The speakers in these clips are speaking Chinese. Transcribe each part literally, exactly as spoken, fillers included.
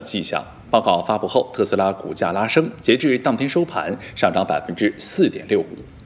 迹象。报告发布后，特斯拉股价拉升，截至当天收盘上涨百分之四点六五。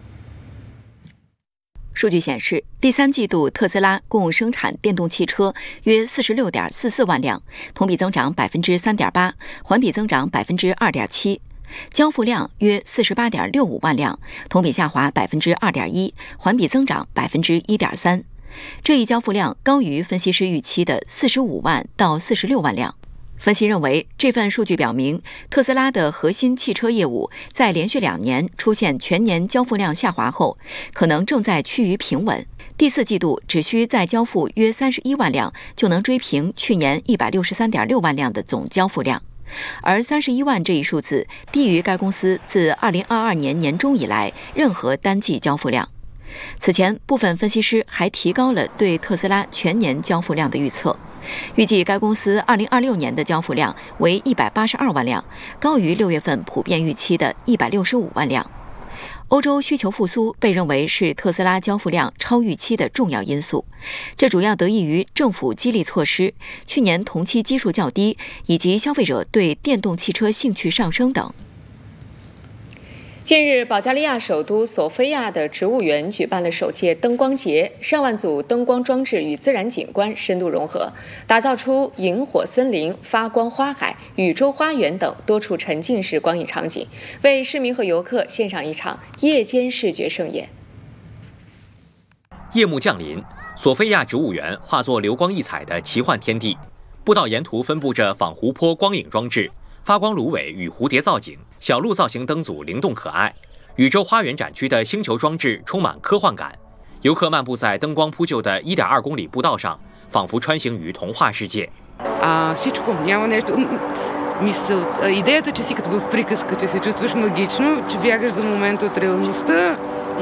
数据显示，第三季度特斯拉共生产电动汽车约四十六点四四万辆，同比增长百分之三点八，环比增长百分之二点七。交付量约四十八点六五万辆，同比下滑百分之二点一，环比增长百分之一点三。这一交付量高于分析师预期的四十五万到四十六万辆。分析认为，这份数据表明，特斯拉的核心汽车业务在连续两年出现全年交付量下滑后，可能正在趋于平稳。第四季度只需再交付约三十一万辆，就能追平去年一百六十三点六万辆的总交付量。而三十一万这一数字低于该公司自二零二二年年中以来任何单季交付量。此前，部分分析师还提高了对特斯拉全年交付量的预测，预计该公司二零二六年的交付量为一百八十二万辆，高于六月份普遍预期的一百六十五万辆。欧洲需求复苏被认为是特斯拉交付量超预期的重要因素，这主要得益于政府激励措施、去年同期基数较低，以及消费者对电动汽车兴趣上升等。 近日，保加利亚首都索菲亚的植物园举办了首届灯光节，上万组灯光装置与自然景观深度融合，打造出萤火森林、发光花海、宇宙花园等多处沉浸式光影场景，为市民和游客献上一场夜间视觉盛宴。 夜幕降临，索菲亚植物园化作流光溢彩的奇幻天地，步道沿途分布着仿湖泊光影装置、发光芦苇与蝴蝶造景，小鹿造型灯组灵动可爱。宇宙花园展区的星球装置充满科幻感，游客漫步在灯光铺就的 一点二公里步道上，仿佛穿行于童话世界。 А всичко няма нещо мисъл. Идеята, че си като в приказка, че се чувстваш магично, че бягаш за момента от реалността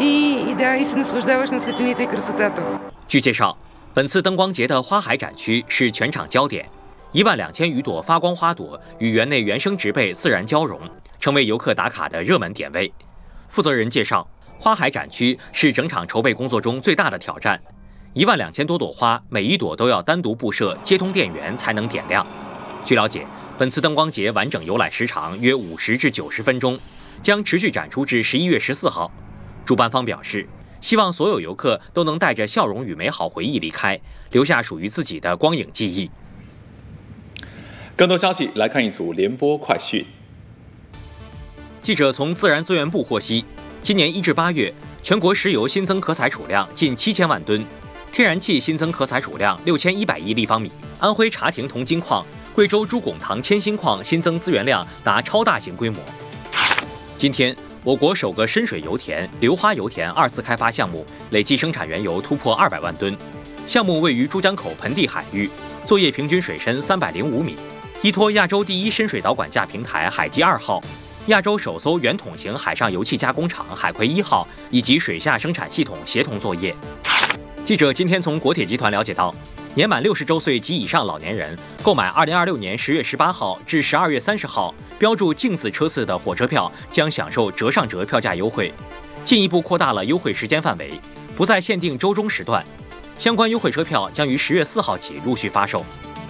и и да и се наслаждаваш на светлините и красотата. 据介绍，本次灯光节的花海展区是全场焦点。一万两千余朵发光花朵与园内原生植被自然交融，成为游客打卡的热门点位。负责人介绍，花海展区是整场筹备工作中最大的挑战。一万两千多朵花，每一朵都要单独布设接通电源才能点亮。据了解，本次灯光节完整游览时长约五十至九十分钟，将持续展出至十一月十四号。主办方表示，希望所有游客都能带着笑容与美好回忆离开，留下属于自己的光影记忆。 更多消息来看一组联播快讯。 记者从自然资源部获悉，今年一至八月，全国石油新增可采储量近七千万吨，天然气新增可采储量六千一百亿立方米。安徽茶亭铜金矿、贵州朱拱塘铅锌矿新增资源量达超大型规模。今天，我国首个深水油田硫花油田二次开发项目累计生产原油突破二百万吨，项目位于珠江口盆地海域，作业平均水深三百零五米。依托亚洲第一深水导管架平台海基二号、亚洲首艘圆筒型海上油气加工厂海葵一号以及水下生产系统协同作业。记者今天从国铁集团了解到，年满六十周岁及以上老年人购买二零二六年十月十八号至十二月三十号标注净字车次的火车票，将享受折上折票价优惠，进一步扩大了优惠时间范围，不再限定周中时段。相关优惠车票将于十月四号起陆续发售。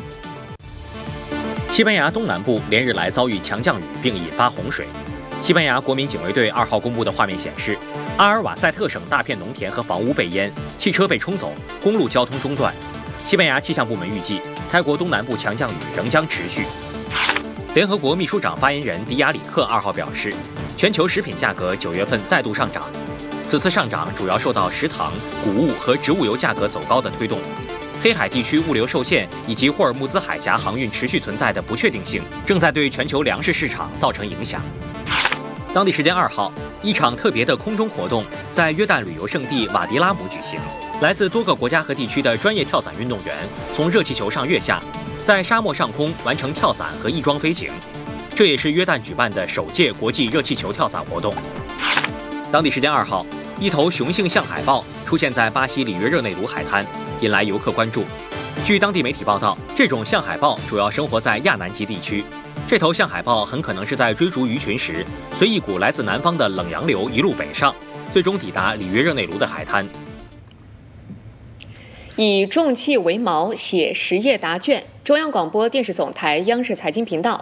西班牙东南部连日来遭遇强降雨，并引发洪水。西班牙国民警卫队二号公布的画面显示，阿尔瓦塞特省大片农田和房屋被淹，汽车被冲走，公路交通中断。西班牙气象部门预计，该国东南部强降雨仍将持续。联合国秘书长发言人迪亚里克二号表示，全球食品价格九月份再度上涨，此次上涨主要受到食糖、谷物和植物油价格走高的推动。黑海地区物流受限以及霍尔木兹海峡航运持续存在的不确定性，正在对全球粮食市场造成影响。当地时间二号，一场特别的空中活动在约旦旅游胜地瓦迪拉姆举行。来自多个国家和地区的专业跳伞运动员从热气球上跃下，在沙漠上空完成跳伞和翼装飞行。这也是约旦举办的首届国际热气球跳伞活动。当地时间二号，一头雄性象海豹出现在巴西里约热内卢海滩，引来游客关注。据当地媒体报道，这种象海豹主要生活在亚南极地区。这头象海豹很可能是在追逐鱼群时，随一股来自南方的冷洋流一路北上，最终抵达里约热内卢的海滩。 以重器为锚写实业答卷， 中央广播电视总台央视财经频道